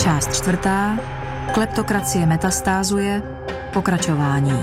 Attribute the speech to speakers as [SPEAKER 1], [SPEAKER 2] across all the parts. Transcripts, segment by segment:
[SPEAKER 1] Část 4. Kleptokracie metastázuje. Pokračování.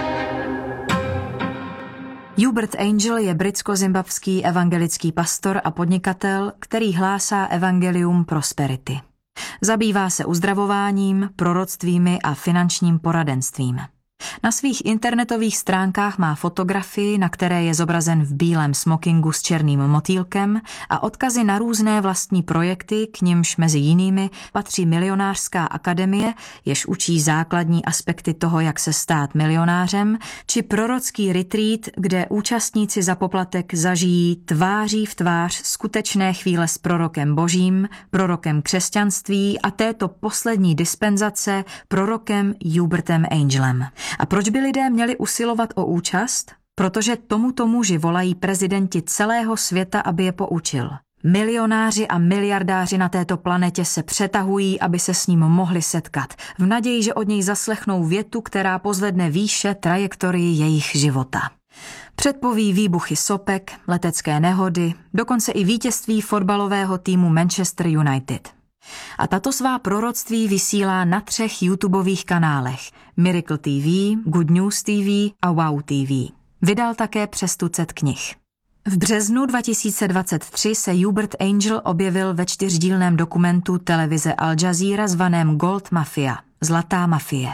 [SPEAKER 1] Hubert Angel je britsko-zimbabský evangelický pastor a podnikatel, který hlásá evangelium prosperity. Zabývá se uzdravováním, proroctvími a finančním poradenstvím. Na svých internetových stránkách má fotografii, na které je zobrazen v bílém smokingu s černým motýlkem a odkazy na různé vlastní projekty, k nimž mezi jinými patří Milionářská akademie, jež učí základní aspekty toho, jak se stát milionářem, či prorocký retreat, kde účastníci za poplatek zažijí tváří v tvář skutečné chvíle s prorokem božím, prorokem křesťanství a této poslední dispenzace prorokem Hubertem Angelem. A proč by lidé měli usilovat o účast? Protože tomuto muži volají prezidenti celého světa, aby je poučil. Milionáři a miliardáři na této planetě se přetahují, aby se s ním mohli setkat, v naději, že od něj zaslechnou větu, která pozvedne výše trajektorii jejich života. Předpoví výbuchy sopek, letecké nehody, dokonce i vítězství fotbalového týmu Manchester United. A tato svá proroctví vysílá na 3 YouTubeových kanálech Miracle TV, Good News TV a Wow TV. Vydal také přes tucet knih. V březnu 2023 se Hubert Angel objevil ve 4dílném dokumentu televize Al Jazeera zvaném Gold Mafia, Zlatá mafie.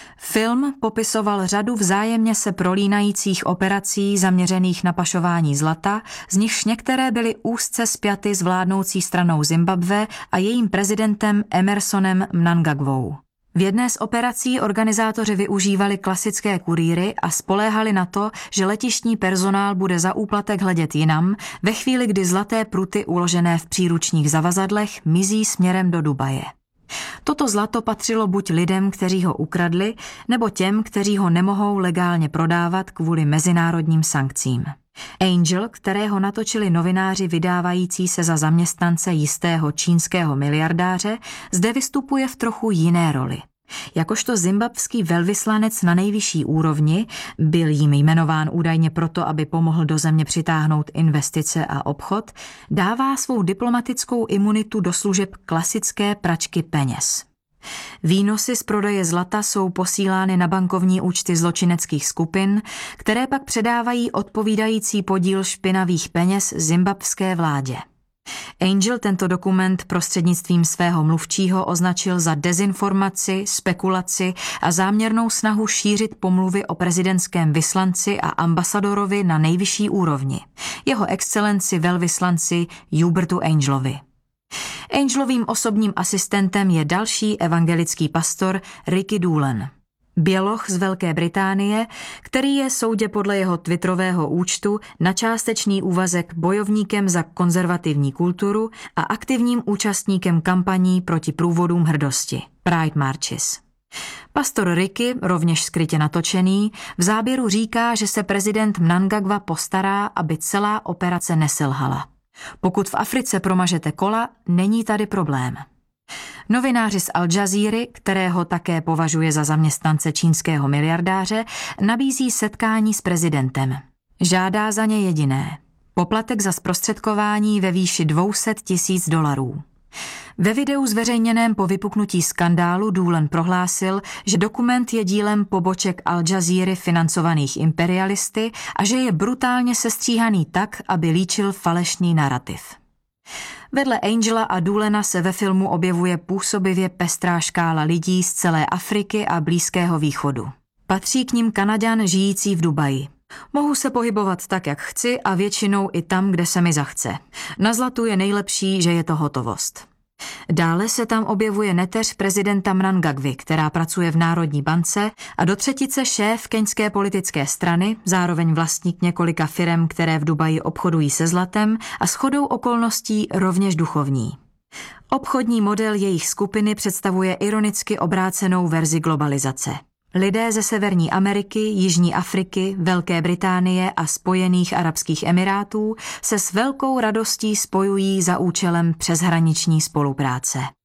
[SPEAKER 1] Film popisoval řadu vzájemně se prolínajících operací zaměřených na pašování zlata, z nichž některé byly úzce spjaty s vládnoucí stranou Zimbabwe a jejím prezidentem Emmersonem Mnangagwou. V jedné z operací organizátoři využívali klasické kurýry a spoléhali na to, že letištní personál bude za úplatek hledět jinam, ve chvíli, kdy zlaté pruty uložené v příručních zavazadlech mizí směrem do Dubaje. Toto zlato patřilo buď lidem, kteří ho ukradli, nebo těm, kteří ho nemohou legálně prodávat kvůli mezinárodním sankcím. Angel, kterého natočili novináři vydávající se za zaměstnance jistého čínského miliardáře, zde vystupuje v trochu jiné roli. Jakožto zimbabský velvyslanec na nejvyšší úrovni, byl jím jmenován údajně proto, aby pomohl do země přitáhnout investice a obchod, dává svou diplomatickou imunitu do služeb klasické pračky peněz. Výnosy z prodeje zlata jsou posílány na bankovní účty zločineckých skupin, které pak předávají odpovídající podíl špinavých peněz zimbabské vládě. Angel tento dokument prostřednictvím svého mluvčího označil za dezinformaci, spekulaci a záměrnou snahu šířit pomluvy o prezidentském vyslanci a ambasadorovi na nejvyšší úrovni, jeho excelenci velvyslanci Hubertu Angelovi. Angelovým osobním asistentem je další evangelický pastor Ricky Doolan. Běloch z Velké Británie, který je soudě podle jeho twitterového účtu na částečný úvazek bojovníkem za konzervativní kulturu a aktivním účastníkem kampaní proti průvodům hrdosti, Pride Marches. Pastor Ricky, rovněž skrytě natočený, v záběru říká, že se prezident Mnangagwa postará, aby celá operace neselhala. Pokud v Africe promažete kola, není tady problém. Novináři z Al Jazeery, kterého také považuje za zaměstnance čínského miliardáře, nabízí setkání s prezidentem. Žádá za ně jediné. Poplatek za zprostředkování ve výši $200,000. Ve videu zveřejněném po vypuknutí skandálu Doolan prohlásil, že dokument je dílem poboček Al Jazeery financovaných imperialisty a že je brutálně sestříhaný tak, aby líčil falešný narativ. Vedle Angela a Doolana se ve filmu objevuje působivě pestrá škála lidí z celé Afriky a Blízkého východu. Patří k nim Kanaďan žijící v Dubaji. Mohu se pohybovat tak, jak chci a většinou i tam, kde se mi zachce. Na zlatu je nejlepší, že je to hotovost. Dále se tam objevuje neteř prezidenta Mnangagwy, která pracuje v Národní bance, a do třetice šéf keňské politické strany, zároveň vlastník několika firem, které v Dubaji obchodují se zlatem a shodou okolností rovněž duchovní. Obchodní model jejich skupiny představuje ironicky obrácenou verzi globalizace. Lidé ze Severní Ameriky, Jižní Afriky, Velké Británie a Spojených arabských emirátů se s velkou radostí spojují za účelem přeshraniční spolupráce.